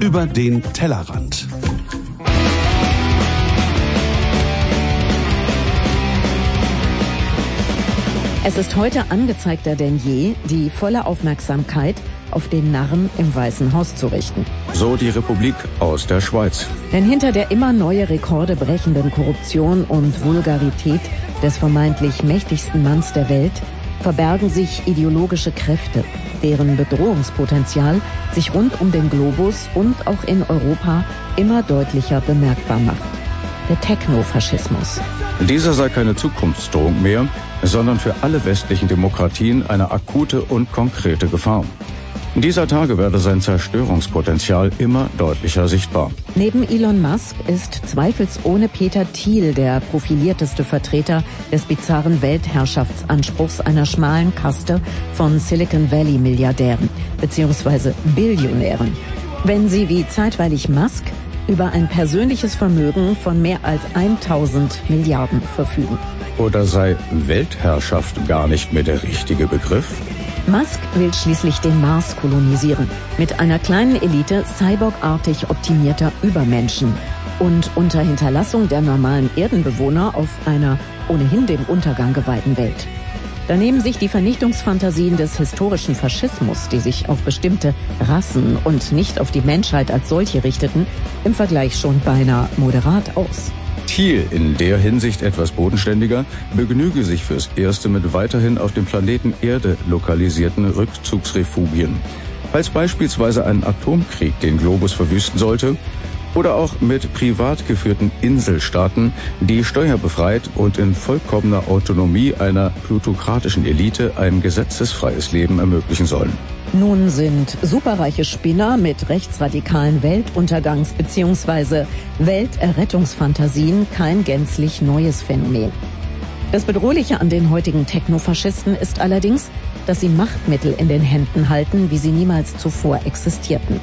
Über den Tellerrand. Es ist heute angezeigter denn je, die volle Aufmerksamkeit auf den Narren im Weißen Haus zu richten. So die Republik aus der Schweiz. Denn hinter der immer neue Rekorde brechenden Korruption und Vulgarität des vermeintlich mächtigsten Manns der Welt verbergen sich ideologische Kräfte, deren Bedrohungspotenzial sich rund um den Globus und auch in Europa immer deutlicher bemerkbar macht. Der Technofaschismus. Dieser sei keine Zukunftsdrohung mehr, sondern für alle westlichen Demokratien eine akute und konkrete Gefahr. In dieser Tage werde sein Zerstörungspotenzial immer deutlicher sichtbar. Neben Elon Musk ist zweifelsohne Peter Thiel der profilierteste Vertreter des bizarren Weltherrschaftsanspruchs einer schmalen Kaste von Silicon Valley Milliardären bzw. Billionären. Wenn sie wie zeitweilig Musk über ein persönliches Vermögen von mehr als 1000 Milliarden verfügen. Oder sei Weltherrschaft gar nicht mehr der richtige Begriff? Musk will schließlich den Mars kolonisieren, mit einer kleinen Elite cyborgartig optimierter Übermenschen und unter Hinterlassung der normalen Erdenbewohner auf einer ohnehin dem Untergang geweihten Welt. Da nehmen sich die Vernichtungsfantasien des historischen Faschismus, die sich auf bestimmte Rassen und nicht auf die Menschheit als solche richteten, im Vergleich schon beinahe moderat aus. Thiel, in der Hinsicht etwas bodenständiger, begnüge sich fürs Erste mit weiterhin auf dem Planeten Erde lokalisierten Rückzugsrefugien. Falls beispielsweise ein Atomkrieg den Globus verwüsten sollte, oder auch mit privat geführten Inselstaaten, die steuerbefreit und in vollkommener Autonomie einer plutokratischen Elite ein gesetzesfreies Leben ermöglichen sollen. Nun sind superreiche Spinner mit rechtsradikalen Weltuntergangs- bzw. Welterrettungsfantasien kein gänzlich neues Phänomen. Das Bedrohliche an den heutigen Technofaschisten ist allerdings, dass sie Machtmittel in den Händen halten, wie sie niemals zuvor existierten.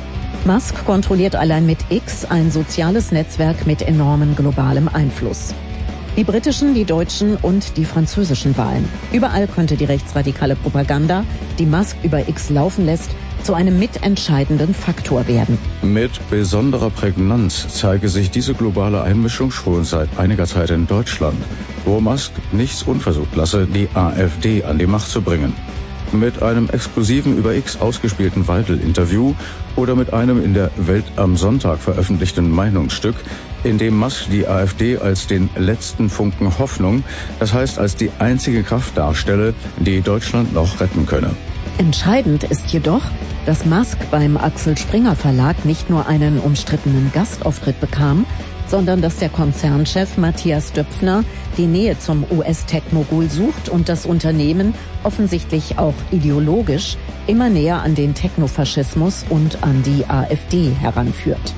Musk kontrolliert allein mit X ein soziales Netzwerk mit enormem globalem Einfluss. Die britischen, die deutschen und die französischen Wahlen. Überall könnte die rechtsradikale Propaganda, die Musk über X laufen lässt, zu einem mitentscheidenden Faktor werden. Mit besonderer Prägnanz zeige sich diese globale Einmischung schon seit einiger Zeit in Deutschland, wo Musk nichts unversucht lasse, die AfD an die Macht zu bringen. Mit einem exklusiven über X ausgespielten Weidel-Interview oder mit einem in der Welt am Sonntag veröffentlichten Meinungsstück, in dem Musk die AfD als den letzten Funken Hoffnung, das heißt als die einzige Kraft darstelle, die Deutschland noch retten könne. Entscheidend ist jedoch, dass Musk beim Axel Springer Verlag nicht nur einen umstrittenen Gastauftritt bekam, sondern dass der Konzernchef Matthias Döpfner die Nähe zum US-Tech-Mogul sucht und das Unternehmen offensichtlich auch ideologisch immer näher an den Technofaschismus und an die AfD heranführt.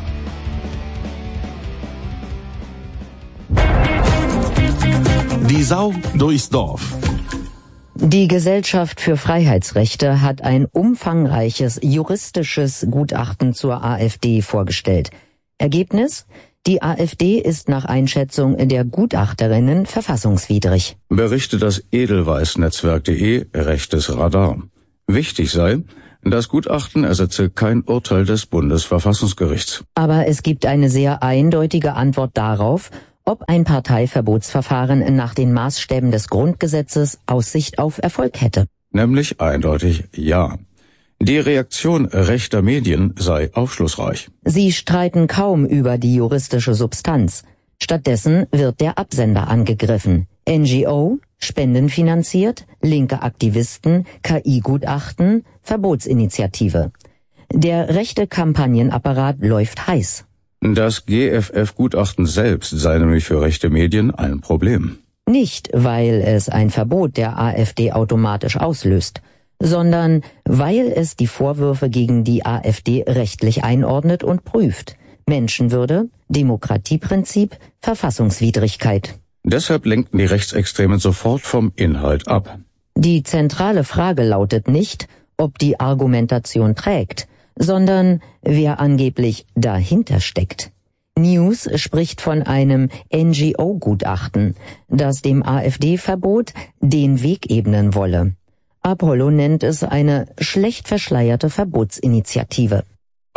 Die Sau durchs Dorf. Die Gesellschaft für Freiheitsrechte hat ein umfangreiches juristisches Gutachten zur AfD vorgestellt. Ergebnis? Die AfD ist nach Einschätzung der Gutachterinnen verfassungswidrig. Berichtet das Edelweiß-Netzwerk.de, rechtes Radar. Wichtig sei, das Gutachten ersetze kein Urteil des Bundesverfassungsgerichts. Aber es gibt eine sehr eindeutige Antwort darauf, ob ein Parteiverbotsverfahren nach den Maßstäben des Grundgesetzes Aussicht auf Erfolg hätte. Nämlich eindeutig ja. Die Reaktion rechter Medien sei aufschlussreich. Sie streiten kaum über die juristische Substanz. Stattdessen wird der Absender angegriffen. NGO, spendenfinanziert, linke Aktivisten, KI-Gutachten, Verbotsinitiative. Der rechte Kampagnenapparat läuft heiß. Das GFF-Gutachten selbst sei nämlich für rechte Medien ein Problem. Nicht, weil es ein Verbot der AfD automatisch auslöst, sondern weil es die Vorwürfe gegen die AfD rechtlich einordnet und prüft. Menschenwürde, Demokratieprinzip, Verfassungswidrigkeit. Deshalb lenkten die Rechtsextremen sofort vom Inhalt ab. Die zentrale Frage lautet nicht, ob die Argumentation trägt, sondern wer angeblich dahinter steckt. News spricht von einem NGO-Gutachten, das dem AfD-Verbot den Weg ebnen wolle. Apollo nennt es eine schlecht verschleierte Verbotsinitiative.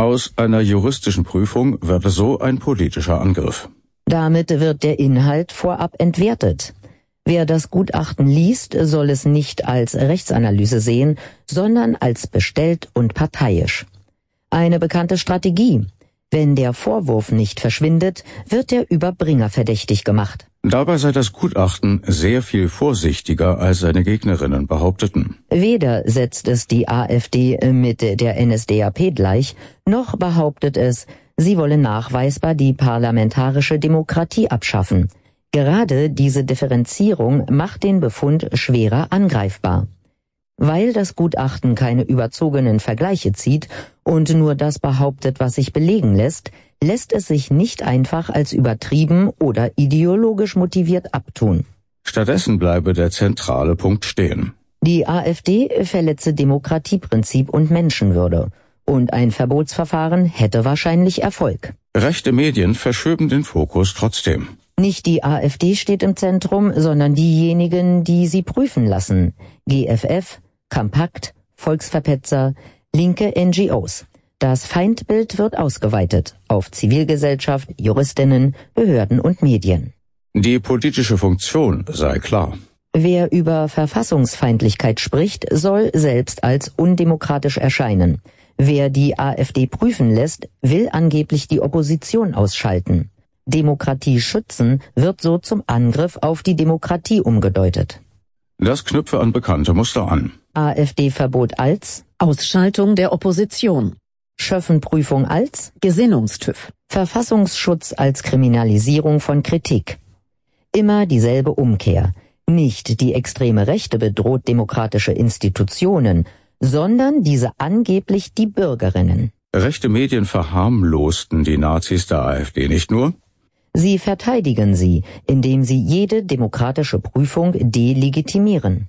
Aus einer juristischen Prüfung wird so ein politischer Angriff. Damit wird der Inhalt vorab entwertet. Wer das Gutachten liest, soll es nicht als Rechtsanalyse sehen, sondern als bestellt und parteiisch. Eine bekannte Strategie. Wenn der Vorwurf nicht verschwindet, wird der Überbringer verdächtig gemacht. Dabei sei das Gutachten sehr viel vorsichtiger, als seine Gegnerinnen behaupteten. Weder setzt es die AfD mit der NSDAP gleich, noch behauptet es, sie wolle nachweisbar die parlamentarische Demokratie abschaffen. Gerade diese Differenzierung macht den Befund schwerer angreifbar. Weil das Gutachten keine überzogenen Vergleiche zieht und nur das behauptet, was sich belegen lässt, lässt es sich nicht einfach als übertrieben oder ideologisch motiviert abtun. Stattdessen bleibe der zentrale Punkt stehen. Die AfD verletze Demokratieprinzip und Menschenwürde. Und ein Verbotsverfahren hätte wahrscheinlich Erfolg. Rechte Medien verschöben den Fokus trotzdem. Nicht die AfD steht im Zentrum, sondern diejenigen, die sie prüfen lassen. GFF, Kampakt, Volksverpetzer, linke NGOs. Das Feindbild wird ausgeweitet auf Zivilgesellschaft, Juristinnen, Behörden und Medien. Die politische Funktion sei klar. Wer über Verfassungsfeindlichkeit spricht, soll selbst als undemokratisch erscheinen. Wer die AfD prüfen lässt, will angeblich die Opposition ausschalten. Demokratie schützen wird so zum Angriff auf die Demokratie umgedeutet. Das knüpfe an bekannte Muster an. AfD-Verbot als Ausschaltung der Opposition. Schöffen-Prüfung als Gesinnungstüv. Verfassungsschutz als Kriminalisierung von Kritik. Immer dieselbe Umkehr. Nicht die extreme Rechte bedroht demokratische Institutionen, sondern diese angeblich die Bürgerinnen. Rechte Medien verharmlosten die Nazis der AfD nicht nur. Sie verteidigen sie, indem sie jede demokratische Prüfung delegitimieren.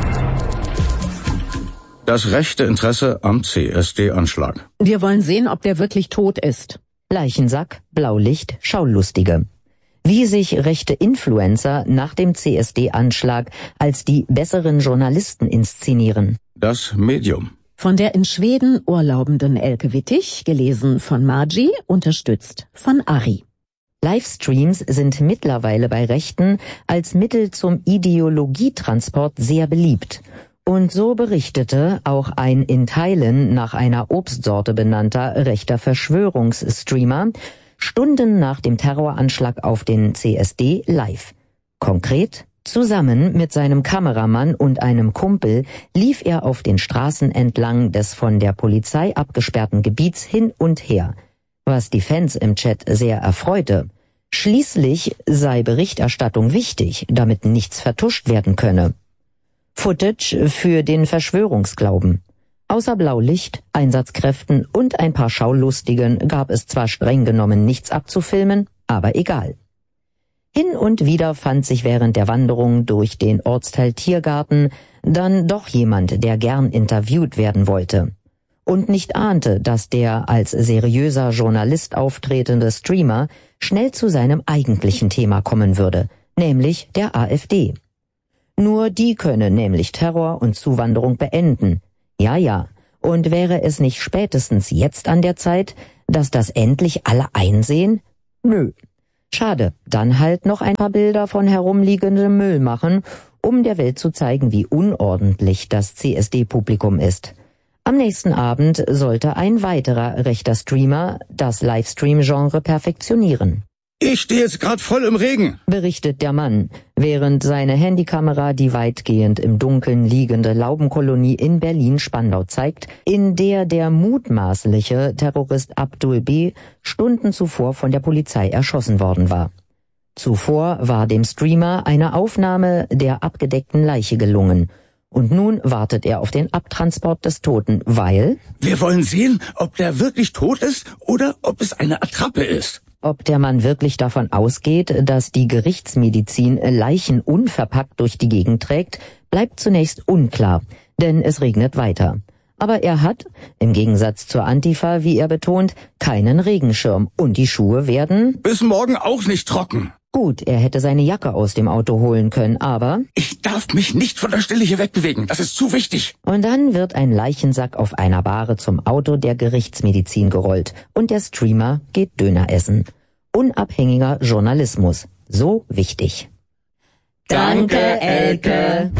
Das rechte Interesse am CSD-Anschlag. Wir wollen sehen, ob der wirklich tot ist. Leichensack, Blaulicht, Schaulustige. Wie sich rechte Influencer nach dem CSD-Anschlag als die besseren Journalisten inszenieren. Das Medium. Von der in Schweden urlaubenden Elke Wittig, gelesen von Margie, unterstützt von Ari. Livestreams sind mittlerweile bei Rechten als Mittel zum Ideologietransport sehr beliebt. Und so berichtete auch ein in Teilen nach einer Obstsorte benannter rechter Verschwörungsstreamer Stunden nach dem Terroranschlag auf den CSD live. Konkret: Zusammen mit seinem Kameramann und einem Kumpel lief er auf den Straßen entlang des von der Polizei abgesperrten Gebiets hin und her, was die Fans im Chat sehr erfreute. Schließlich sei Berichterstattung wichtig, damit nichts vertuscht werden könne. Footage für den Verschwörungsglauben. Außer Blaulicht, Einsatzkräften und ein paar Schaulustigen gab es zwar streng genommen nichts abzufilmen, aber egal. Hin und wieder fand sich während der Wanderung durch den Ortsteil Tiergarten dann doch jemand, der gern interviewt werden wollte und nicht ahnte, dass der als seriöser Journalist auftretende Streamer schnell zu seinem eigentlichen Thema kommen würde, nämlich der AfD. Nur die könne nämlich Terror und Zuwanderung beenden. Ja, und wäre es nicht spätestens jetzt an der Zeit, dass das endlich alle einsehen? Nö. Schade, dann halt noch ein paar Bilder von herumliegendem Müll machen, um der Welt zu zeigen, wie unordentlich das CSD-Publikum ist. Am nächsten Abend sollte ein weiterer rechter Streamer das Livestream-Genre perfektionieren. Ich stehe jetzt gerade voll im Regen, berichtet der Mann, während seine Handykamera die weitgehend im Dunkeln liegende Laubenkolonie in Berlin-Spandau zeigt, in der der mutmaßliche Terrorist Abdul B. Stunden zuvor von der Polizei erschossen worden war. Zuvor war dem Streamer eine Aufnahme der abgedeckten Leiche gelungen. Und nun wartet er auf den Abtransport des Toten, weil... Wir wollen sehen, ob der wirklich tot ist oder ob es eine Attrappe ist. Ob der Mann wirklich davon ausgeht, dass die Gerichtsmedizin Leichen unverpackt durch die Gegend trägt, bleibt zunächst unklar, denn es regnet weiter. Aber er hat, im Gegensatz zur Antifa, wie er betont, keinen Regenschirm und die Schuhe werden... Bis morgen auch nicht trocken. Gut, er hätte seine Jacke aus dem Auto holen können, aber... Ich darf mich nicht von der Stelle hier wegbewegen, das ist zu wichtig. Und dann wird ein Leichensack auf einer Bahre zum Auto der Gerichtsmedizin gerollt und der Streamer geht Döner essen. Unabhängiger Journalismus. So wichtig. Danke, Elke.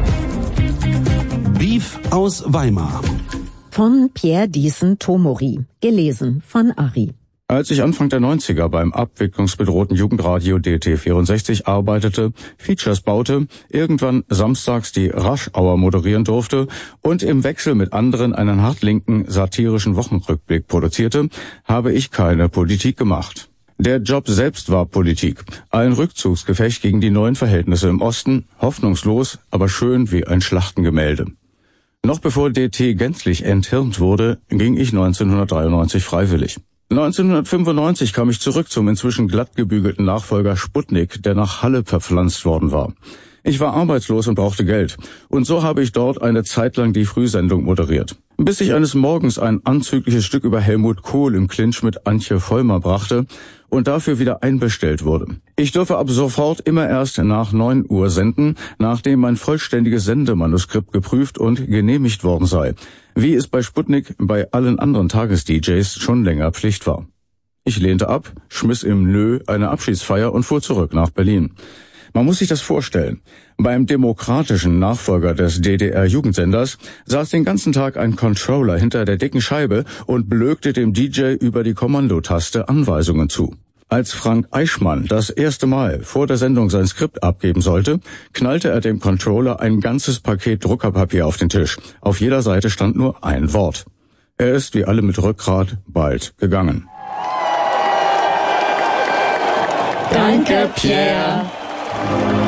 Beef aus Weimar. Von Pierre Diesen-Tomori. Gelesen von Ari. Als ich Anfang der 90er beim abwicklungsbedrohten Jugendradio DT64 arbeitete, Features baute, irgendwann samstags die Rush Hour moderieren durfte und im Wechsel mit anderen einen hartlinken satirischen Wochenrückblick produzierte, habe ich keine Politik gemacht. Der Job selbst war Politik. Ein Rückzugsgefecht gegen die neuen Verhältnisse im Osten, hoffnungslos, aber schön wie ein Schlachtengemälde. Noch bevor DT gänzlich enthirnt wurde, ging ich 1993 freiwillig. 1995 kam ich zurück zum inzwischen glatt gebügelten Nachfolger Sputnik, der nach Halle verpflanzt worden war. Ich war arbeitslos und brauchte Geld. Und so habe ich dort eine Zeit lang die Frühsendung moderiert. Bis ich eines Morgens ein anzügliches Stück über Helmut Kohl im Clinch mit Antje Vollmer brachte und dafür wieder einbestellt wurde. Ich dürfe ab sofort immer erst nach 9 Uhr senden, nachdem mein vollständiges Sendemanuskript geprüft und genehmigt worden sei, wie es bei Sputnik bei allen anderen Tages-DJs schon länger Pflicht war. Ich lehnte ab, schmiss im Nö eine Abschiedsfeier und fuhr zurück nach Berlin. Man muss sich das vorstellen. Beim demokratischen Nachfolger des DDR-Jugendsenders saß den ganzen Tag ein Controller hinter der dicken Scheibe und blökte dem DJ über die Kommandotaste Anweisungen zu. Als Frank Eichmann das erste Mal vor der Sendung sein Skript abgeben sollte, knallte er dem Controller ein ganzes Paket Druckerpapier auf den Tisch. Auf jeder Seite stand nur ein Wort. Er ist, wie alle mit Rückgrat, bald gegangen. Danke, Pierre.